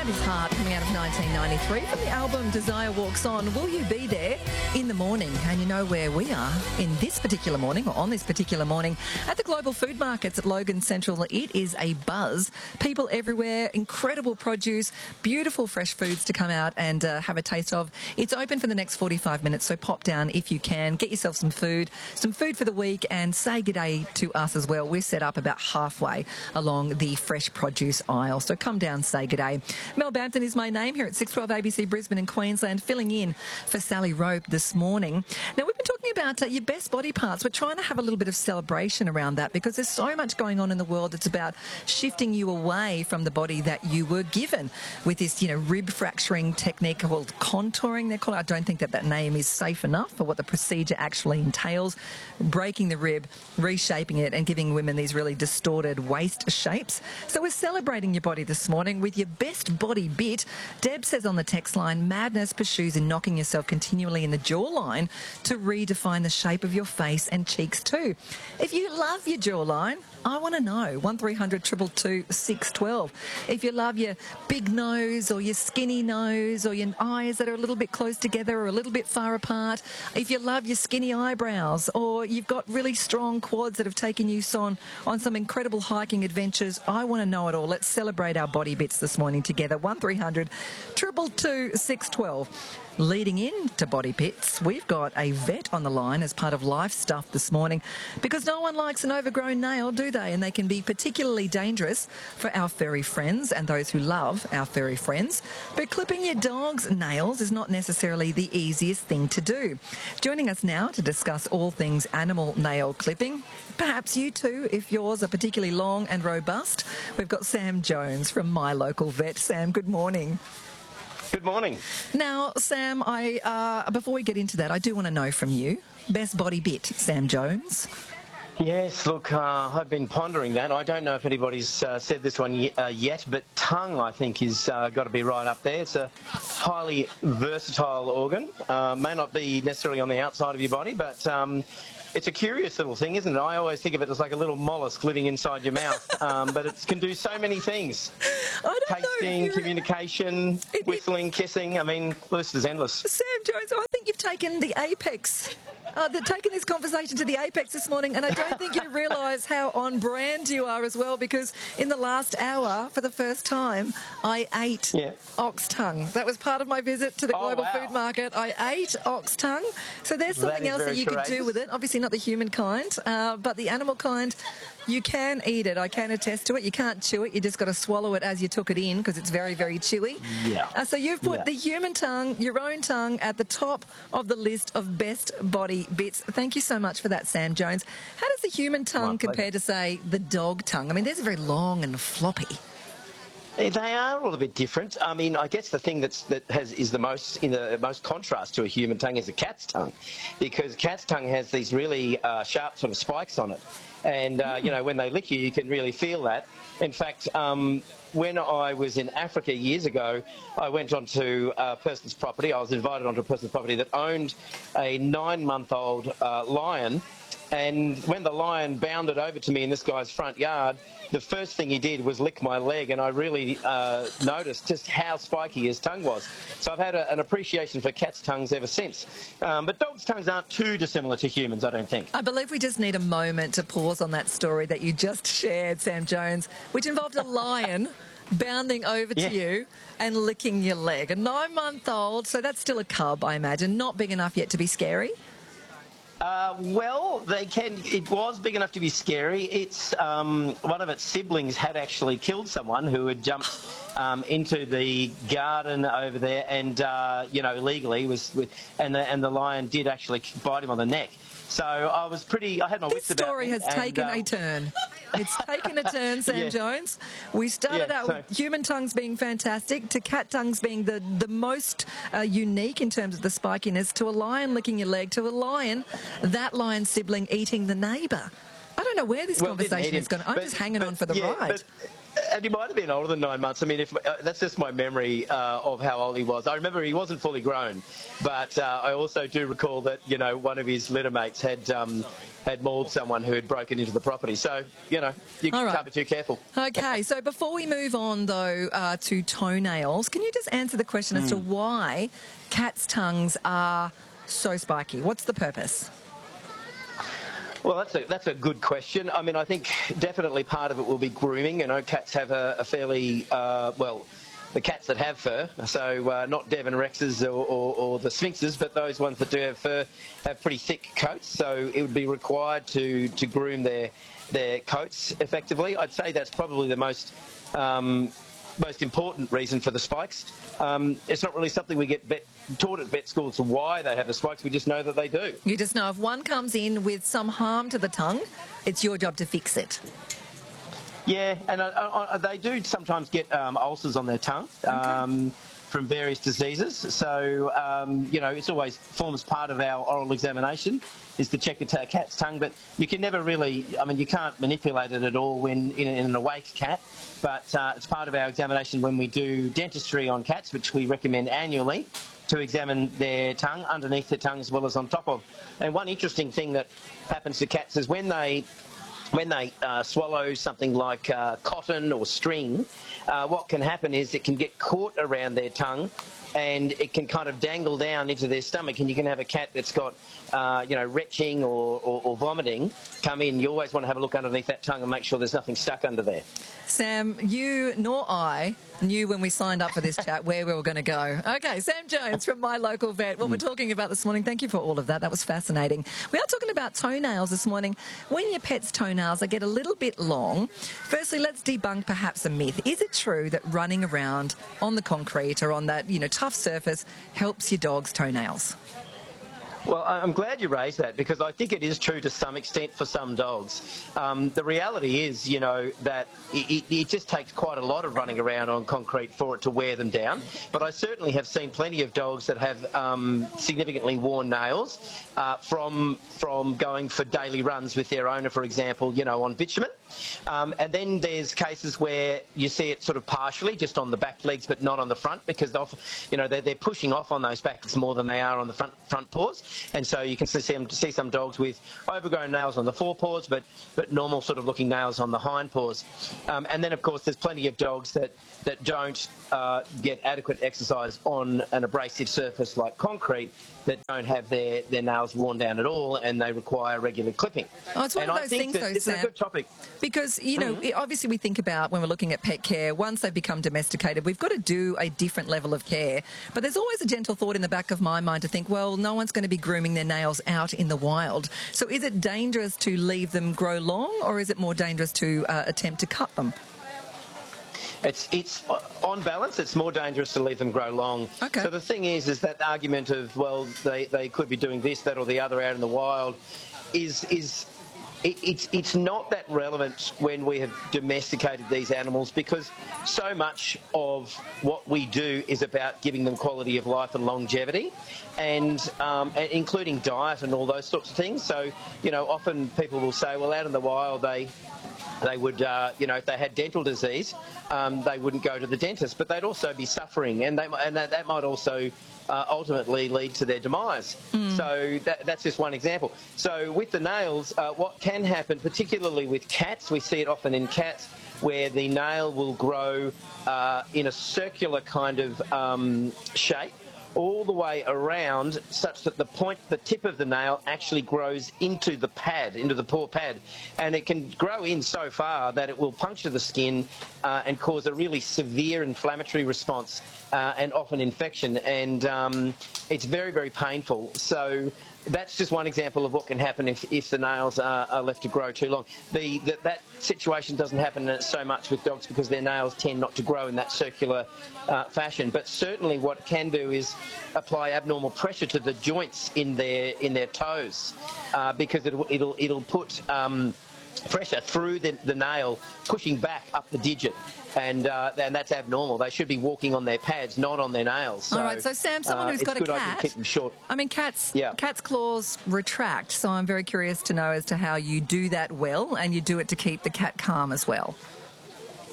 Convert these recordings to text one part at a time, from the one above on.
That is Heart, coming out of 1993 from the album Desire Walks On. Will you be there in the morning? And you know where we are in this particular morning, or on this particular morning, at the Global Food Markets at Logan Central. It is a buzz. People everywhere, incredible produce, beautiful fresh foods to come out and have a taste of. It's open for the next 45 minutes, so pop down if you can. Get yourself some food for the week, and say g'day to us as well. We're set up about halfway along the fresh produce aisle, so come down, say g'day. Mel Bampton is my name here at 612 ABC Brisbane in Queensland, filling in for Sally Rope this morning. Now, we've been talking about your best body parts. We're trying to have a little bit of celebration around that because there's so much going on in the world that's about shifting you away from the body that you were given with this, rib fracturing technique called contouring. They're called. I don't think that name is safe enough for what the procedure actually entails. Breaking the rib, reshaping it, and giving women these really distorted waist shapes. So we're celebrating your body this morning with your best body bit. Deb says on the text line, madness pursues in knocking yourself continually in the jawline to redefine the shape of your face and cheeks too. If you love your jawline, I want to know. 1300 222 612. If you love your big nose or your skinny nose or your eyes that are a little bit close together or a little bit far apart. If you love your skinny eyebrows or you've got really strong quads that have taken you on some incredible hiking adventures, I want to know it all. Let's celebrate our body bits this morning together. 1300 222 612. Leading into body bits, we've got a vet on the line as part of Life Stuff this morning because no one likes an overgrown nail, do they? And they can be particularly dangerous for our furry friends and those who love our furry friends. But clipping your dog's nails is not necessarily the easiest thing to do. Joining us now to discuss all things animal nail clipping, perhaps you too, if yours are particularly long and robust, we've got Sam Jones from My Local Vet. Sam, good morning. Good morning. Now, Sam, before we get into that, I do want to know from you, best body bit, Sam Jones? Yes, look, I've been pondering that. I don't know if anybody's said this one yet, but tongue, I think, is got to be right up there. It's a highly versatile organ. May not be necessarily on the outside of your body, but it's a curious little thing, isn't it? I always think of it as like a little mollusk living inside your mouth, but it can do so many things. Tasting, communication, whistling, kissing. I mean, the list is endless. Sam Jones, I think you've taken the apex. Taken this conversation to the apex this morning, and I don't think you realise how on brand you are as well, because in the last hour, for the first time, I ate ox tongue. That was part of my visit to the Global Food Market. I ate ox tongue. So there's something else that you could do with it. Obviously not the human kind, but the animal kind, you can eat it. I can attest to it. You can't chew it. You just got to swallow it as you took it in because it's very, very chewy. Yeah. So you've put the human tongue, your own tongue, at the top of the list of best body bits. Thank you so much for that, Sam Jones. How does the human tongue compare to, say, the dog tongue? I mean, theirs are very long and floppy. They are a little bit different. I mean, I guess the thing is the most contrast to a human tongue is a cat's tongue, because a cat's tongue has these really sharp sort of spikes on it, and when they lick you, you can really feel that. In fact, when I was in Africa years ago, I went onto a person's property. I was invited onto a person's property that owned a 9-month-old lion. And when the lion bounded over to me in this guy's front yard, the first thing he did was lick my leg, and I really noticed just how spiky his tongue was. So I've had an appreciation for cats' tongues ever since. But dogs' tongues aren't too dissimilar to humans, I don't think. I believe we just need a moment to pause on that story that you just shared, Sam Jones, which involved a lion bounding over to you and licking your leg. A 9-month-old, so that's still a cub, I imagine, not big enough yet to be scary. Well, it was big enough to be scary. It's one of its siblings had actually killed someone who had jumped into the garden over there, and illegally and the lion did actually bite him on the neck. So I had my wits about me. This story has taken a turn. It's taken a turn, Sam Jones. We started out with human tongues being fantastic, to cat tongues being the most unique in terms of the spikiness, to a lion licking your leg, to a lion, that lion's sibling eating the neighbour. I don't know where this conversation is going. I'm just hanging on for the ride. And he might have been older than 9 months. I mean, if that's just my memory of how old he was. I remember he wasn't fully grown, but I also do recall that, you know, one of his litter mates had mauled someone who had broken into the property. So, you know, you can't be too careful. Okay, so before we move on, though, to toenails, can you just answer the question as to why cats' tongues are so spiky? What's the purpose? Well, that's a good question. I mean, I think definitely part of it will be grooming. You know, cats have a fairly, the cats that have fur, so not Devon Rexes or the Sphinxes, but those ones that do have fur have pretty thick coats, so it would be required to groom their coats effectively. I'd say that's probably the most important reason for the spikes. It's not really something we get taught at vet schools why they have the spikes. We just know that they do. You just know if one comes in with some harm to the tongue, it's your job to fix it. Yeah, and they do sometimes get ulcers on their tongue from various diseases. So, you know, it's always forms part of our oral examination is to check a cat's tongue, but you can never really, I mean, you can't manipulate it at all when in an awake cat, but it's part of our examination when we do dentistry on cats, which we recommend annually, to examine their tongue, underneath their tongue as well as on top of. And one interesting thing that happens to cats is when they swallow something like cotton or string, what can happen is it can get caught around their tongue and it can kind of dangle down into their stomach, and you can have a cat that's got, you know, retching or vomiting come in. You always want to have a look underneath that tongue and make sure there's nothing stuck under there. Sam, you nor I knew when we signed up for this chat where we were going to go. Okay, Sam Jones from My Local Vet. What we're talking about this morning, thank you for all of that. That was fascinating. We are talking about toenails this morning. When your pet's toenails, they get a little bit long. Firstly, let's debunk perhaps a myth. Is it true that running around on the concrete or on that, you know, tough surface helps your dog's toenails? Well, I'm glad you raised that because I think it is true to some extent for some dogs. The reality is, you know, that it just takes quite a lot of running around on concrete for it to wear them down. But I certainly have seen plenty of dogs that have significantly worn nails from going for daily runs with their owner, for example, you know, on bitumen. And then there's cases where you see it sort of partially, just on the back legs, but not on the front, because you know they're pushing off on those backs more than they are on the front paws, and so you can see some dogs with overgrown nails on the forepaws, but normal sort of looking nails on the hind paws. And then of course there's plenty of dogs that don't get adequate exercise on an abrasive surface like concrete, that don't have their nails worn down at all, and they require regular clipping. Oh, it's one of those things, though, it's Sam. a good topic. Because, you know, obviously we think about when we're looking at pet care, once they've become domesticated, we've got to do a different level of care. But there's always a gentle thought in the back of my mind to think, well, no one's going to be grooming their nails out in the wild. So is it dangerous to leave them grow long, or is it more dangerous to attempt to cut them? It's on balance, it's more dangerous to leave them grow long. Okay. So the thing is that argument of, well, they could be doing this, that or the other out in the wild it's not that relevant when we have domesticated these animals, because so much of what we do is about giving them quality of life and longevity, and including diet and all those sorts of things. So, you know, often people will say, well, out in the wild they would, you know, if they had dental disease, they wouldn't go to the dentist, but they'd also be suffering, and that might also ultimately lead to their demise. So that's just one example. So with the nails, what can happen, particularly with cats, we see it often in cats, where the nail will grow in a circular kind of shape all the way around, such that the tip of the nail actually grows into the pad, into the paw pad, and it can grow in so far that it will puncture the skin and cause a really severe inflammatory response and often infection, and it's very, very painful. So that's just one example of what can happen if the nails are left to grow too long. That situation doesn't happen so much with dogs because their nails tend not to grow in that circular fashion. But certainly what it can do is apply abnormal pressure to the joints in their toes, because it'll put pressure through the nail, pushing back up the digit. And that's abnormal. They should be walking on their pads, not on their nails. So, all right, so Sam, someone who's got a cat, keep them short. I mean, cats' claws retract, so I'm very curious to know as to how you do that well, and you do it to keep the cat calm as well.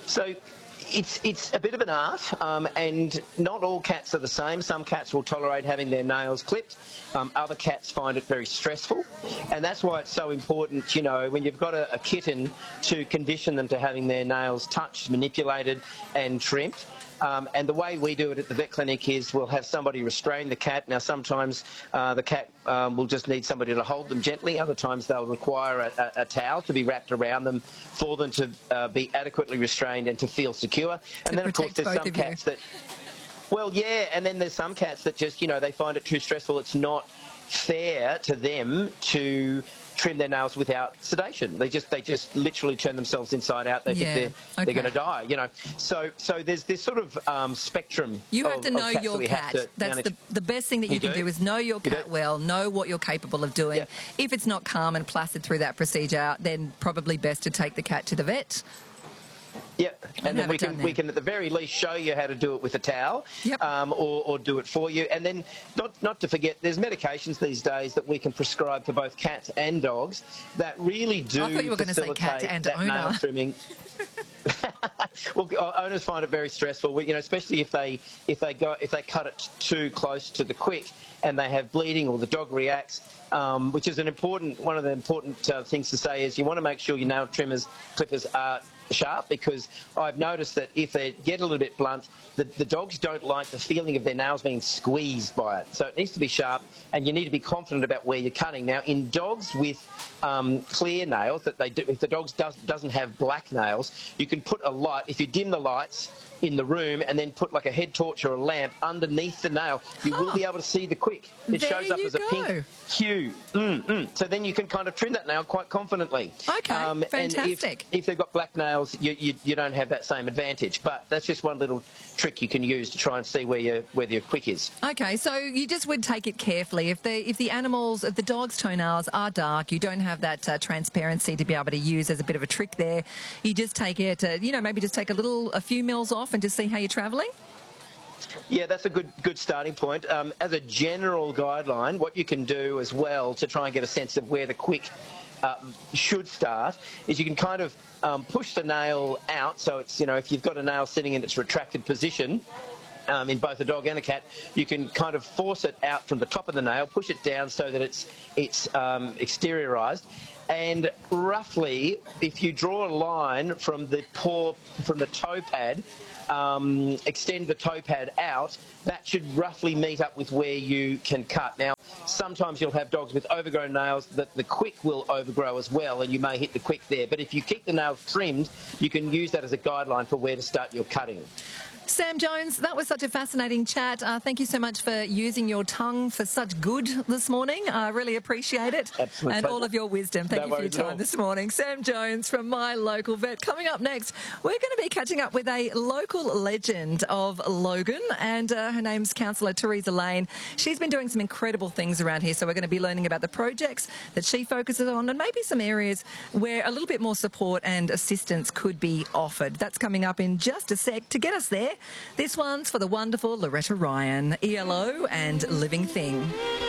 So it's a bit of an art, and not all cats are the same. Some cats will tolerate having their nails clipped. Other cats find it very stressful, and that's why it's so important, you know, when you've got a kitten, to condition them to having their nails touched, manipulated and trimmed. And the way we do it at the vet clinic is we'll have somebody restrain the cat. Now, sometimes the cat will just need somebody to hold them gently. Other times they'll require a towel to be wrapped around them for them to be adequately restrained and to feel secure. And then, of course, there's some cats that... Well, yeah, and then there's some cats that just, you know, they find it too stressful. It's not fair to them to trim their nails without sedation. They just literally turn themselves inside out. They think they're going to die, you know. So there's this sort of spectrum. You have to know your cat. That's the best thing that you can do is know your cat well, know what you're capable of doing. Yeah. If it's not calm and placid through that procedure, then probably best to take the cat to the vet. Yep, and then we can at the very least show you how to do it with a towel, or do it for you. And then not to forget, there's medications these days that we can prescribe for both cats and dogs that really do I thought you were going to say cat and that owner. nail trimming. Well, owners find it very stressful, you know, especially if they cut it too close to the quick and they have bleeding or the dog reacts. Which is one of the important things to say is you want to make sure your nail clippers are sharp, because I've noticed that if they get a little bit blunt, the dogs don't like the feeling of their nails being squeezed by it. So it needs to be sharp, and you need to be confident about where you're cutting. Now, in dogs with clear nails, if the dog doesn't have black nails, you can put a light, if you dim the lights in the room and then put like a head torch or a lamp underneath the nail, you will be able to see the quick. It shows up as a pink hue. So then you can kind of trim that nail quite confidently. Okay, fantastic. And if they've got black nails, you don't have that same advantage. But that's just one little trick you can use to try and see where your quick is. Okay, so you just would take it carefully. If the dog's toenails are dark, you don't have that transparency to be able to use as a bit of a trick there. You just take it, maybe just take a few mils off and just see how you're travelling? Yeah, that's a good starting point. As a general guideline, what you can do as well to try and get a sense of where the quick should start is you can kind of push the nail out. So it's, if you've got a nail sitting in its retracted position, in both a dog and a cat, you can kind of force it out from the top of the nail, push it down so that it's exteriorized. And roughly, if you draw a line from the toe pad, extend the toe pad out, that should roughly meet up with where you can cut. Now, sometimes you'll have dogs with overgrown nails that the quick will overgrow as well, and you may hit the quick there. But if you keep the nails trimmed, you can use that as a guideline for where to start your cutting. Sam Jones, that was such a fascinating chat. Thank you so much for using your tongue for such good this morning. I really appreciate it. Absolutely. And all of your wisdom. Thank you for your time this morning. Sam Jones from My Local Vet. Coming up next, we're going to be catching up with a local legend of Logan, and her name's Councillor Teresa Lane. She's been doing some incredible things around here, so we're going to be learning about the projects that she focuses on and maybe some areas where a little bit more support and assistance could be offered. That's coming up in just a sec. To get us there, this one's for the wonderful Loretta Ryan, ELO and Living Thing.